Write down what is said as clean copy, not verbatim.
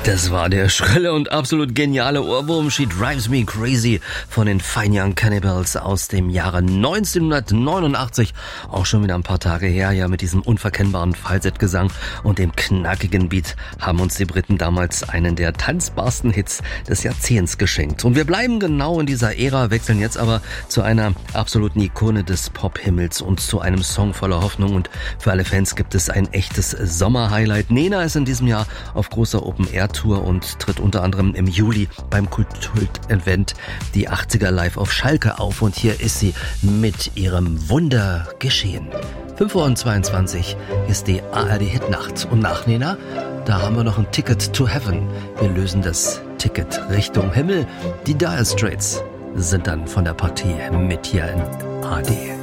Das war der schrille und absolut geniale Ohrwurm She Drives Me Crazy von den Fine Young Cannibals aus dem Jahre 1989. Auch schon wieder ein paar Tage her, ja, mit diesem unverkennbaren Falsettgesang und dem knackigen Beat haben uns die Briten damals einen der tanzbarsten Hits des Jahrzehnts geschenkt. Und wir bleiben genau in dieser Ära, wechseln jetzt aber zu einer absoluten Ikone des Pop-Himmels und zu einem Song voller Hoffnung. Und für alle Fans gibt es ein echtes Sommerhighlight. Nena ist in diesem Jahr auf großer Open-Air-Tour und tritt unter anderem im Juli beim Kult-Event die 80er live auf Schalke auf. Und hier ist sie mit ihrem Wunder geschehen. 5:22 Uhr ist die ARD-Hitnacht. Und nach Nena, da haben wir noch ein Ticket to Heaven. Wir lösen das Ticket Richtung Himmel. Die Dire Straits sind dann von der Partie mit hier in ARD.